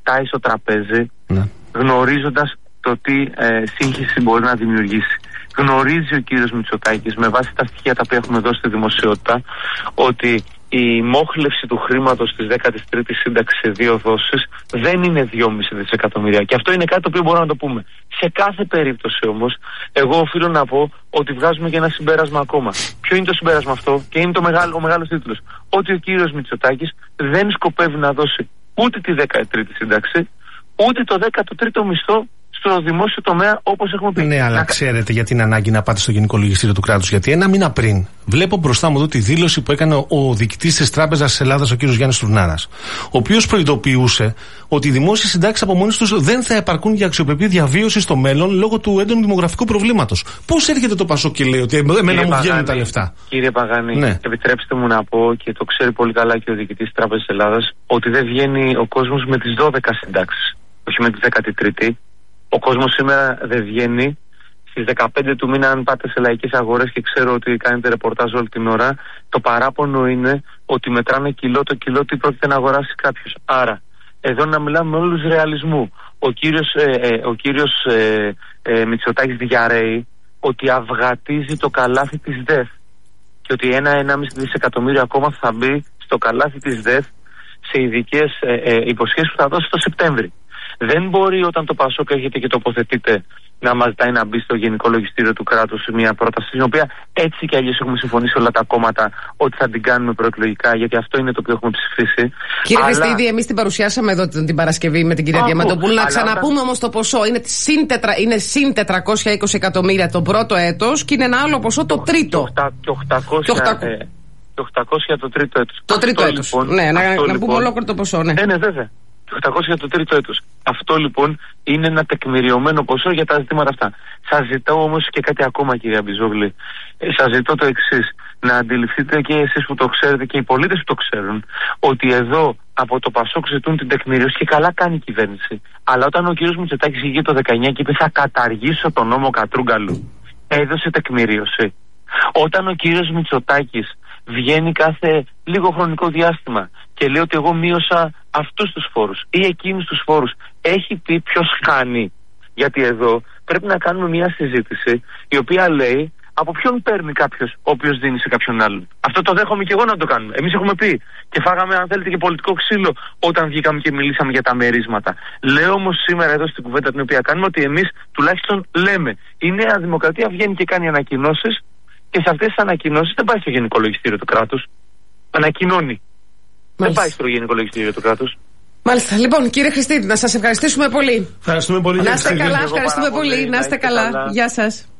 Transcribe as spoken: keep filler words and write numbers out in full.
πετάει στο τραπέζι, ναι. γνωρίζοντας το τι ε, σύγχυση μπορεί να δημιουργήσει. Γνωρίζει ο κύριος Μητσοτάκης, με βάση τα στοιχεία τα οποία έχουμε δώσει στη δημοσιότητα, ότι η μόχλευση του χρήματος της δέκατη τρίτη σύνταξης σε δύο δόσεις δεν είναι δυόμισι δισεκατομμύρια. Και αυτό είναι κάτι το οποίο μπορούμε να το πούμε. Σε κάθε περίπτωση όμως, εγώ οφείλω να πω ότι βγάζουμε και ένα συμπέρασμα ακόμα. Ποιο είναι το συμπέρασμα αυτό, και είναι το μεγάλο, ο μεγάλος τίτλος. Ότι ο κύριος Μητσοτάκης δεν σκοπεύει να δώσει ούτε τη δέκατη τρίτη σύνταξη, ούτε το δέκατο τρίτο μισθό στο δημόσιο τομέα, όπως έχουμε πει. Ναι, αλλά να... ξέρετε γιατί είναι ανάγκη να πάτε στο Γενικό Λογιστήριο του κράτους? Γιατί ένα μήνα πριν βλέπω μπροστά μου εδώ τη δήλωση που έκανε ο διοικητής της Τράπεζας της Ελλάδας, ο κ. Γιάννης Τουρνάρας, ο οποίος προειδοποιούσε ότι οι δημόσιες συντάξεις από μόνες τους δεν θα επαρκούν για αξιοπρεπή διαβίωση στο μέλλον λόγω του έντονου δημογραφικού προβλήματος. Πώς έρχεται το Πασόκ και λέει ότι εμένα μου βγαίνουν τα λεφτά? Κύριε Παγάνη, ναι. επιτρέψτε μου να πω, και το ξέρει πολύ καλά και ο διοικητής της Τράπεζας της Ελλάδας, ότι δεν βγαίνει ο κόσμος με τις δώδεκα συντάξεις, όχι με τη δέκατη τρίτη. Ο κόσμος σήμερα δεν βγαίνει. Στις δεκαπέντε του μήνα, αν πάτε σε λαϊκές αγορές, και ξέρω ότι κάνετε ρεπορτάζ όλη την ώρα, το παράπονο είναι ότι μετράνε κιλό το κιλό τι πρόκειται να αγοράσει κάποιος. Άρα, εδώ να μιλάμε με όλους ρεαλισμού. Ο κύριος, ε, ε, ο κύριος ε, ε, Μητσοτάκης διαρρέει ότι αυγατίζει το καλάθι της ΔΕΘ και ότι ένα ενάμιση δισεκατομμύριο ακόμα θα μπει στο καλάθι της ΔΕΘ σε ειδικές ε, ε, υποσχέσεις που θα δώσει το Σεπτέμβρη. Δεν μπορεί όταν το Πασόκ έρχεται και τοποθετείται να μας ζητάει να μπει στο Γενικό Λογιστήριο του κράτους μια πρόταση, την οποία έτσι κι αλλιώς έχουμε συμφωνήσει όλα τα κόμματα ότι θα την κάνουμε προεκλογικά, γιατί αυτό είναι το οποίο έχουμε ψηφίσει. Κύριε αλλά... Χριστίδη, εμείς την παρουσιάσαμε εδώ την Παρασκευή με την κυρία Διαμαντοπούλου. Να ξαναπούμε όταν... όμως το ποσό. Είναι συν, τετρα... είναι συν τετρακόσια είκοσι εκατομμύρια το πρώτο έτος και είναι ένα άλλο ποσό το τρίτο. Και οκτακόσια το τρίτο έτος. Το τρίτο έτος. Λοιπόν, ναι, να, λοιπόν, να πούμε ολόκληρο το ποσό, ναι. Ναι, ναι, βέβαια. οκτακόσια το τρίτο έτος. Αυτό λοιπόν είναι ένα τεκμηριωμένο ποσό για τα ζητήματα αυτά. Σας ζητάω όμως και κάτι ακόμα, κυρία Μπιζόγλη. Ε, σας ζητώ το εξής. Να αντιληφθείτε και εσείς που το ξέρετε και οι πολίτες που το ξέρουν, ότι εδώ από το Πασόκ ζητούν την τεκμηρίωση, και καλά κάνει η κυβέρνηση. Αλλά όταν ο κύριος Μητσοτάκης βγήκε το δεκαεννιά και είπε θα καταργήσω τον νόμο Κατρούγκαλου, έδωσε τεκμηρίωση. Όταν ο κύριος Μητσοτάκης βγαίνει κάθε λίγο χρονικό διάστημα και λέει ότι εγώ μείωσα αυτούς τους φόρους ή εκείνους τους φόρους, έχει πει ποιος χάνει? Γιατί εδώ πρέπει να κάνουμε μια συζήτηση η οποία λέει από ποιον παίρνει κάποιος ο οποίος δίνει σε κάποιον άλλον. Αυτό το δέχομαι και εγώ να το κάνουμε. Εμείς έχουμε πει και φάγαμε, αν θέλετε, και πολιτικό ξύλο όταν βγήκαμε και μιλήσαμε για τα μερίσματα. Λέω όμως σήμερα εδώ στην κουβέντα την οποία κάνουμε ότι εμείς τουλάχιστον λέμε. Η Νέα Δημοκρατία βγαίνει και κάνει ανακοινώσεις, και σε αυτές τις ανακοινώσεις δεν πάει στο Γενικό Λογιστήριο του κράτους. Ανακοινώνει. Μάλιστα. Δεν πάει στο Γενικό Λογιστήριο του κράτους. Μάλιστα. Λοιπόν, κύριε Χριστίδη, να σας ευχαριστήσουμε πολύ. Ευχαριστούμε πολύ. Να είστε καλά, ευχαριστούμε πολύ. Να είστε καλά. Γεια σας.